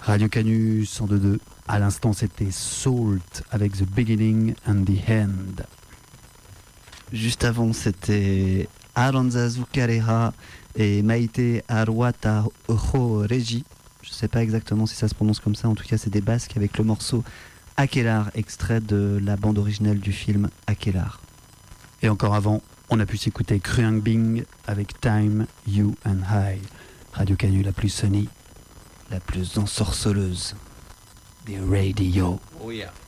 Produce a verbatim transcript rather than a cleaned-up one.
Radio Canu cent deux point deux. À l'instant, c'était Salt avec The Beginning and the End. Juste avant, c'était Aranza Zucarera et Maite Arwata Ho Regi. Je ne sais pas exactement si ça se prononce comme ça. En tout cas, c'est des basques avec le morceau Akelar, extrait de la bande originale du film Akelar. Et encore avant, on a pu s'écouter Kruang Bing avec Time, You and I. Radio Canu la plus sunny, la plus ensorceleuse des radios. Oh yeah.